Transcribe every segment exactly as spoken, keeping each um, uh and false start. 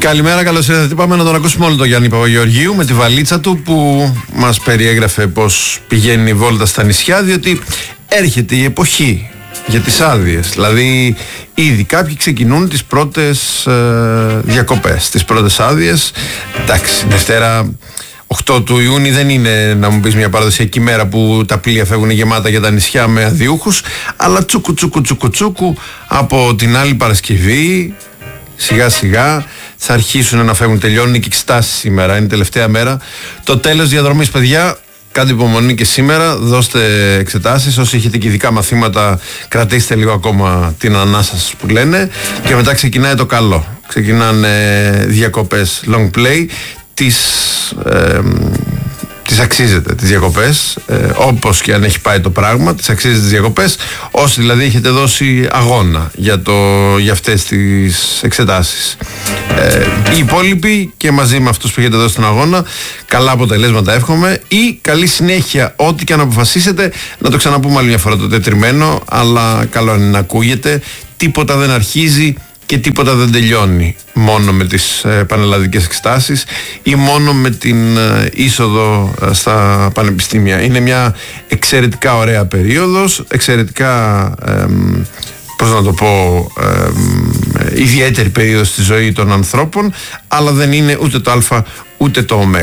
Καλημέρα, καλώς ήρθατε. Πάμε να τον ακούσουμε όλο τον Γιάννη Παπαγεωργίου με τη βαλίτσα του που μας περιέγραφε πως πηγαίνει η βόλτα στα νησιά, διότι έρχεται η εποχή για τις άδειες. Δηλαδή ήδη κάποιοι ξεκινούν τις πρώτες ε, διακοπές, τις πρώτες άδειες. Εντάξει, Δευτέρα οκτώ του Ιούνιου δεν είναι, να μου πεις, μια παραδοσιακή μέρα που τα πλοία φεύγουν γεμάτα για τα νησιά με αδιούχους, αλλά τσούκου τσούκου τσούκου τσούκου από την άλλη Παρασκευή σιγά σιγά θα αρχίσουν να φεύγουν. Τελειώνουν και εξετάσεις σήμερα, είναι η τελευταία μέρα. Το τέλος διαδρομής, παιδιά. Κάντε υπομονή και σήμερα, δώστε εξετάσεις. Όσοι έχετε και ειδικά μαθήματα, κρατήστε λίγο ακόμα την ανάσα σας που λένε. Και μετά ξεκινάει το καλό. Ξεκινάνε διακοπές long play. Τις, ε, τις αξίζετε τις διακοπές, ε, όπως και αν έχει πάει το πράγμα, τις αξίζετε τις διακοπές. Όσοι δηλαδή έχετε δώσει αγώνα για, το, για αυτές τις εξετάσεις. Ε, οι υπόλοιποι και μαζί με αυτούς που έχετε δώσει τον αγώνα, καλά αποτελέσματα εύχομαι ή καλή συνέχεια. Ό,τι και αν αποφασίσετε, να το ξαναπούμε άλλη μια φορά το τετριμένο, αλλά καλό είναι να ακούγεται. Τίποτα δεν αρχίζει και τίποτα δεν τελειώνει μόνο με τις ε, πανελλαδικές εξετάσεις ή μόνο με την ε, είσοδο ε, στα πανεπιστήμια. Είναι μια εξαιρετικά ωραία περίοδος, εξαιρετικά ε, πώς να το πω, ε, ε, ιδιαίτερη περίοδος στη ζωή των ανθρώπων, αλλά δεν είναι ούτε το α ούτε το ω.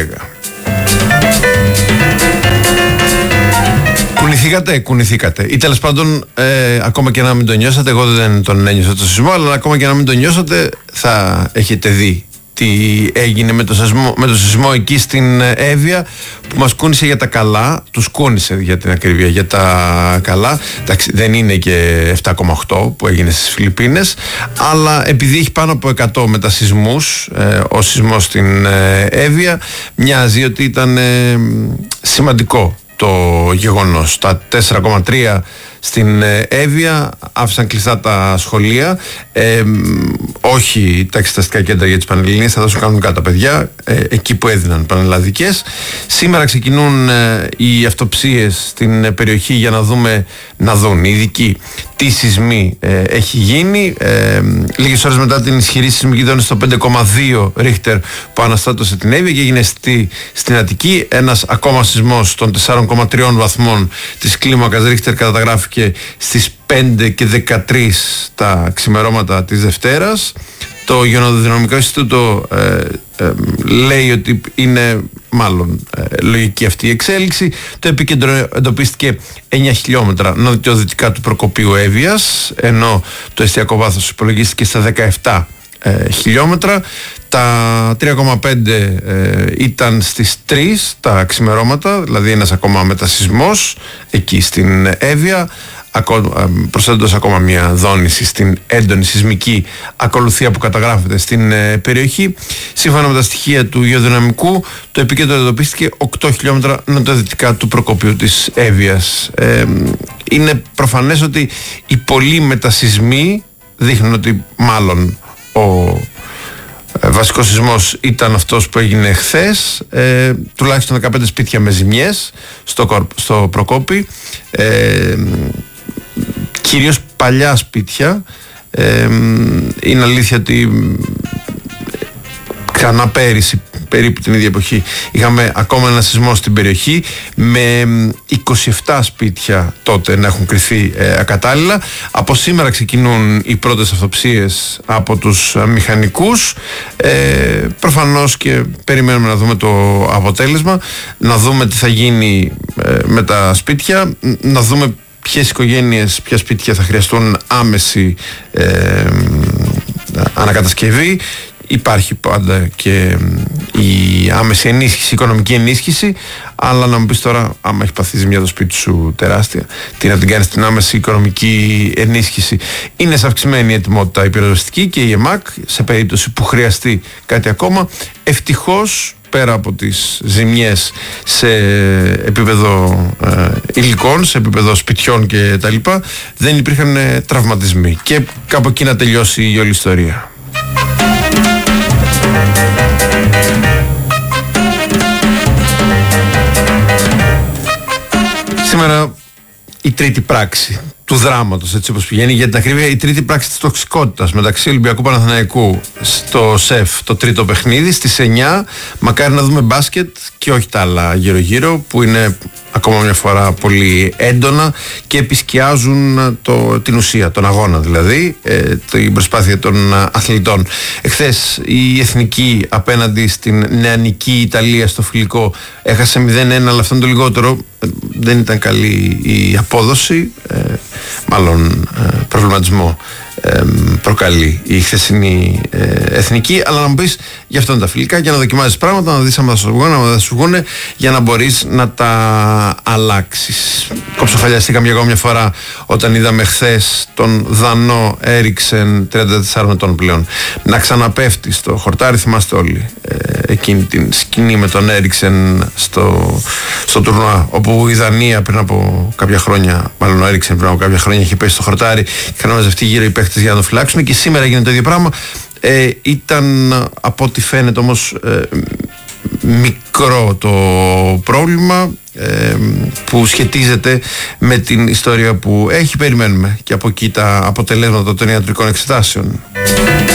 Κουνηθήκατε, κουνηθήκατε. Ή τέλος πάντων, ε, ακόμα και να μην τον νιώσατε, εγώ δεν τον ένιωσα το σεισμό, αλλά ακόμα και να μην τον νιώσατε, θα έχετε δει τι έγινε με το σεισμό, με το σεισμό εκεί στην Εύβοια, που μας κούνησε για τα καλά, τους κούνησε για την ακρίβεια για τα καλά. Εντάξει, δεν είναι και επτά κόμμα οκτώ που έγινε στις Φιλιππίνες, αλλά επειδή έχει πάνω από εκατό μετασεισμούς, ε, ο σεισμός στην ε, Εύβοια, μοιάζει ότι ήταν ε, σημαντικό το γεγονός. Τα τέσσερα κόμμα τρία στην Εύβοια άφησαν κλειστά τα σχολεία, ε, όχι τα εξεταστικά κέντρα για τις Πανελληνίες, θα δώσουν κανονικά τα παιδιά ε, εκεί που έδιναν πανελλαδικές. Σήμερα ξεκινούν ε, οι αυτοψίες στην περιοχή για να δούμε, να δουν οι ειδικοί τι σεισμή ε, έχει γίνει. Ε, λίγες ώρες μετά την ισχυρή σεισμική δόνηση στο πέντε κόμμα δύο Ρίχτερ που αναστάτωσε την Εύβοια και έγινε στη, στην Αττική. Ένας ακόμα σεισμός των τέσσερα κόμμα τρία βαθμών της κλίμακας Ρίχτερ καταγράφηκε στις πέντε και δεκατρείς τα ξημερώματα της Δευτέρας. Το Υγειονοδυναμικό Ινστιτούτο ε, ε, λέει ότι είναι μάλλον ε, λογική αυτή η εξέλιξη. Το επίκεντρο εντοπίστηκε εννιά χιλιόμετρα νοτιοδυτικά του Προκοπίου Εύβοιας, ενώ το εστιακό βάθος υπολογίστηκε στα δεκαεπτά ε, χιλιόμετρα. Τα τρία κόμμα πέντε ε, ήταν στις τρεις τα ξημερώματα, δηλαδή ένας ακόμα μετασεισμός εκεί στην Εύβοια, προσθέτοντας ακόμα μια δόνηση στην έντονη σεισμική ακολουθία που καταγράφεται στην ε, περιοχή. Σύμφωνα με τα στοιχεία του Υγειοδυναμικού, το επίκεντρο εντοπίστηκε οκτώ χιλιόμετρα νοτιοδυτικά του Προκοπίου της Εύβοιας. Ε, είναι προφανές ότι οι πολλοί μετασεισμοί δείχνουν ότι μάλλον ο βασικός σεισμός ήταν αυτός που έγινε χθες. Ε, τουλάχιστον δεκαπέντε σπίτια με ζημιές στο, στο Προκόπη, ε, κυρίως παλιά σπίτια. Ε, είναι αλήθεια ότι ξανά πέρυσι περίπου την ίδια εποχή είχαμε ακόμα ένα σεισμό στην περιοχή με είκοσι επτά σπίτια τότε να έχουν κριθεί ε, ακατάλληλα. Από σήμερα ξεκινούν οι πρώτες αυτοψίες από τους ε, μηχανικούς. Ε, προφανώς και περιμένουμε να δούμε το αποτέλεσμα, να δούμε τι θα γίνει ε, με τα σπίτια, να δούμε ποιες οικογένειες, ποια σπίτια θα χρειαστούν άμεση ε, ανακατασκευή. Υπάρχει πάντα και η άμεση ενίσχυση, η οικονομική ενίσχυση, αλλά να μου πεις τώρα, άμα έχει παθεί ζημιά το σπίτι σου τεράστια, τι να την κάνεις την άμεση οικονομική ενίσχυση? Είναι σε αυξημένη ετοιμότητα η πυροσβεστική και η ΕΜΑΚ σε περίπτωση που χρειαστεί κάτι ακόμα. Ευτυχώς, πέρα από τις ζημιές σε επίπεδο ε, υλικών, σε επίπεδο σπιτιών και τα λοιπά, δεν υπήρχαν ε, τραυματισμοί, και κάπου εκεί να τελειώσει η όλη ιστορία. Σήμερα η τρίτη πράξη του δράματος, έτσι όπως πηγαίνει. Για την ακρίβεια, η τρίτη πράξη της τοξικότητας μεταξύ Ολυμπιακού Παναθηναϊκού στο ΣΕΦ, το τρίτο παιχνίδι, στις εννιά. Μακάρι να δούμε μπάσκετ και όχι τα άλλα γύρω-γύρω, που είναι ακόμα μια φορά πολύ έντονα και επισκιάζουν το, την ουσία, τον αγώνα δηλαδή, ε, την προσπάθεια των αθλητών. Εχθές η Εθνική απέναντι στην νεανική Ιταλία στο φιλικό έχασε μηδέν ένα, αλλά αυτό είναι το λιγότερο. Ε, δεν ήταν καλή η απόδοση, ε, μάλλον ε, προβληματισμό ε, προκαλεί η χθεσινή ε, Εθνική. Αλλά να μου πεις, γι' αυτό είναι τα φιλικά, για να δοκιμάζεις πράγματα, να δεις αν θα σου βγουν, αν θα σου βγουν, για να μπορείς να τα αλλάξεις. Κοψοφαλιαστήκαμε για ακόμα μια φορά όταν είδαμε χθες τον Δανό Έριξεν, τριάντα τεσσάρων ετών πλέον, να ξαναπέφτει στο χορτάρι. Θυμάστε όλοι ε, εκείνη την σκηνή με τον Έριξεν στο, στο τουρνουά, όπου η Δανία πριν από κάποια χρόνια, μάλλον ο Έριξεν πριν από κάποια χρόνια, είχε πέσει στο χορτάρι και είχαν μαζευτεί γύρω οι παίχτες για να τον φυλάξουν, και σήμερα έγινε το ίδιο πράγμα. Ε, ήταν, από ό,τι φαίνεται όμως, ε, μικρό το πρόβλημα, ε, που σχετίζεται με την ιστορία που έχει. Περιμένουμε και από εκεί τα αποτελέσματα των ιατρικών εξετάσεων.